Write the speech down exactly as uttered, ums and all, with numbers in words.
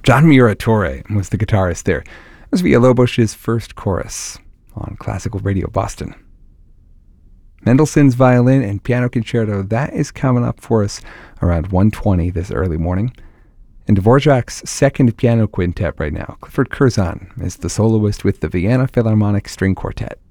John Muratoré was the guitarist there. It was Villalobos's first chorus on Classical Radio Boston. Mendelssohn's Violin and Piano Concerto, that is coming up for us around one twenty this early morning. And Dvorak's second piano quintet right now. Clifford Curzon is the soloist with the Vienna Philharmonic String Quartet.